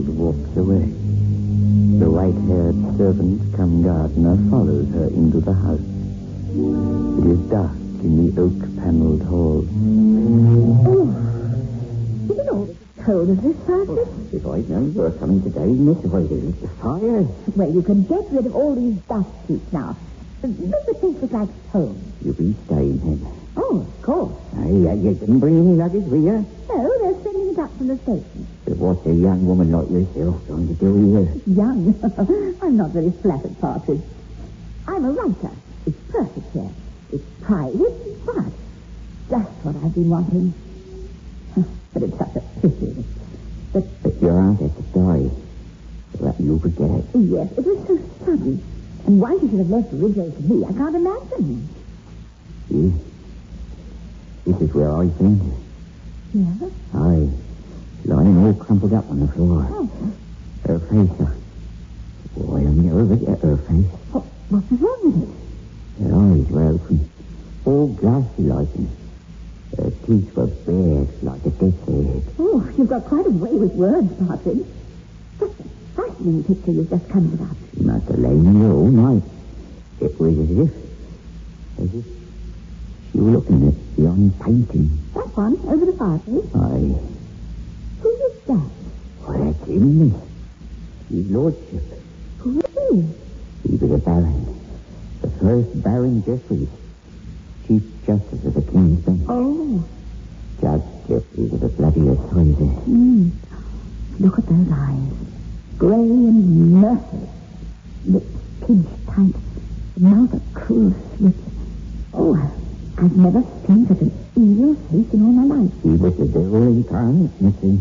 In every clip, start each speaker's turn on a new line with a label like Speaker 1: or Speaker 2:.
Speaker 1: walks away. The white-haired servant cum gardener follows her into the house. It is dark in the oak-paneled hall.
Speaker 2: Is it all as cold as this, Francis?
Speaker 1: If I'd known you were coming today, Miss, if I'd lit the fire.
Speaker 2: Well, you can get rid of all these dust sheets now. Make the place look like home.
Speaker 1: You'll be staying then.
Speaker 2: Oh, of course.
Speaker 1: You didn't bring any luggage with you?
Speaker 2: No, they're sending it up from the station.
Speaker 1: But what's a young woman like yourself going to do here?
Speaker 2: Young? I'm not very flattered, Partridge. I'm a writer. It's perfect here. It's private, but just what I've been wanting. But it's such a pity.
Speaker 1: But your aunt had to die. So that you forget it.
Speaker 2: Yes, it was so sudden. And why she should have left Ridgway to me, I can't imagine.
Speaker 1: See? This is where I found her.
Speaker 2: Yeah?
Speaker 1: Aye. Lying all crumpled up on the floor.
Speaker 2: Oh.
Speaker 1: Her face. Boy, I'll never forget her face.
Speaker 2: What was wrong with it?
Speaker 1: Her eyes were open. All glassy like. Her teeth were bared like a death's head.
Speaker 2: Oh, you've got quite a way with words, Partridge. That's a frightening picture you've just conjured up.
Speaker 1: She must have lain there all night. It was as if you were looking at beyond painting.
Speaker 2: That one, over the fireplace.
Speaker 1: Aye.
Speaker 2: Who is that?
Speaker 1: Well, that's him, miss. His lordship.
Speaker 2: Who is he?
Speaker 1: He was a baron. The first Baron Jeffreys. Chief Justice of the King's Bench.
Speaker 2: Oh.
Speaker 1: Judge Jeffreys of the bloody authority.
Speaker 2: Look at those eyes. Grey and merciless. Lips pinched tight. Mouth a cruel slit. Oh, I've never seen such an evil face in all my life.
Speaker 1: He was the devil incarnate, missy.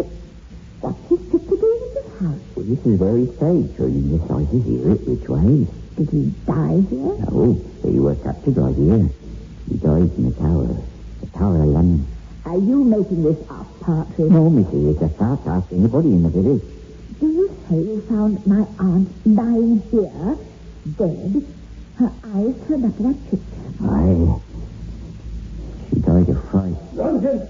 Speaker 2: What's his picture doing in this house?
Speaker 1: Well, this is where he stayed, so you decide to hear it which way.
Speaker 2: Did he die here?
Speaker 1: No, he was captured right here. He died in the Tower of London.
Speaker 2: Are you making this up, Partridge?
Speaker 1: No, missy, it's a fact. Ask anybody in the village.
Speaker 2: Do you say you found my aunt lying here, dead, her eyes turned up to that picture?
Speaker 1: Aye. She died of fright.
Speaker 3: Nonsense!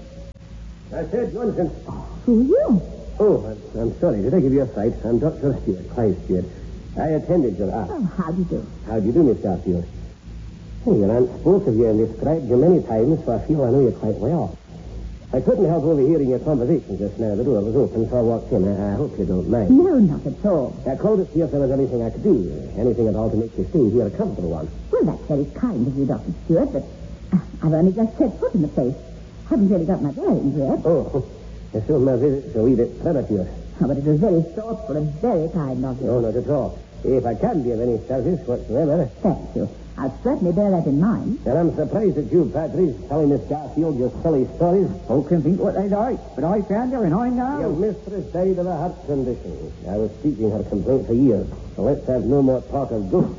Speaker 3: I said nonsense.
Speaker 2: Who are you?
Speaker 3: Oh, I'm sorry. Did I give you a fright? I'm Dr. Stewart, Clive Stewart. I attended your aunt.
Speaker 2: Oh, how do you do?
Speaker 3: How do you do, Miss Garfield? Well, your aunt spoke of you and described you many times, so I feel I know you quite well. I couldn't help overhearing your conversation just now. The door was open, so I walked in. I hope you don't mind.
Speaker 2: No, not at all.
Speaker 3: I called to see if there was anything I could do. Anything at all to make you stay here a comfortable one.
Speaker 2: Well, that's very kind of you, Dr. Stewart, but I've only just set foot in the place. Haven't really got my bearings yet.
Speaker 3: Oh, so my visit's a wee bit premature.
Speaker 2: Oh, but it was very thoughtful and very kind of you.
Speaker 3: No, not at all. If I can be of any service whatsoever.
Speaker 2: Thank you. I'll certainly bear that in mind.
Speaker 3: And I'm surprised at you, Partridge, telling Miss Garfield your silly stories.
Speaker 1: Folk can think what they like, but I found her and I know.
Speaker 3: Your mistress died of a heart condition. I was seeking her complaint for years. So let's have no more talk of ghosts.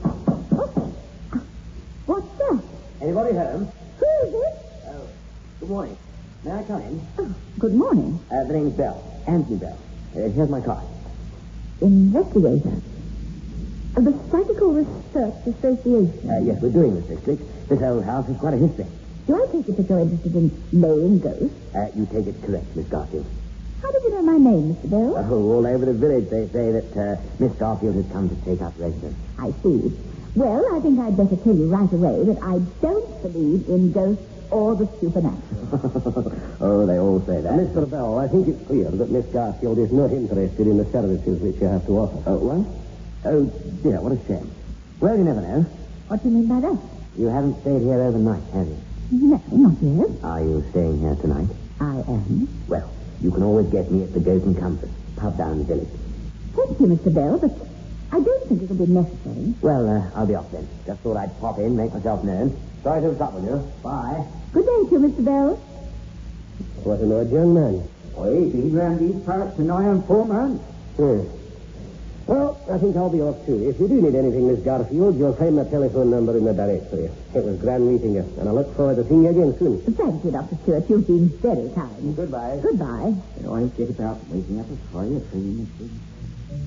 Speaker 2: What's that?
Speaker 3: Anybody home?
Speaker 2: Who is it?
Speaker 3: Good morning. May I come in?
Speaker 2: Oh, good morning.
Speaker 3: The name's Bell. Anthony Bell. Here's my card.
Speaker 2: Investigator. The Psychical Research Association.
Speaker 3: Yes, we're doing this district. This old house has quite a history.
Speaker 2: Do I take it that you're interested in laying ghosts?
Speaker 3: You take it correct, Miss Garfield.
Speaker 2: How did you know my name, Mr. Bell?
Speaker 3: Oh, all over the village they say that Miss Garfield has come to take up residence.
Speaker 2: I see. Well, I think I'd better tell you right away that I don't believe in ghosts or the supernatural.
Speaker 3: Oh, they all say that. Mr. Bell, I think it's clear that Miss Garfield is not interested in the services which you have to offer. Oh, what? Oh, dear, what a shame. Well, you never know.
Speaker 2: What do you mean by that?
Speaker 3: You haven't stayed here overnight, have you?
Speaker 2: No, not yet.
Speaker 3: Are you staying here tonight?
Speaker 2: I am.
Speaker 3: Well, you can always get me at the Goat and Compass, pub down in the village.
Speaker 2: Thank you, Mr. Bell, but I don't think it'll be necessary.
Speaker 3: Well, I'll be off then. Just thought I'd pop in, make myself known. Sorry to have troubled you. Bye.
Speaker 2: Good day to you, Mr. Bell.
Speaker 3: What an odd young man.
Speaker 1: Well, he's been round these parts for nigh on 4 months.
Speaker 3: Well, I think I'll be off, too. If you do need anything, Miss Garfield, you'll find my telephone number in the directory. It was grand meeting you, and I look forward to seeing you again soon.
Speaker 2: Thank you, Dr. Stewart. You've been very kind.
Speaker 3: Goodbye.
Speaker 2: Goodbye.
Speaker 1: But I get about waking up a fire for you,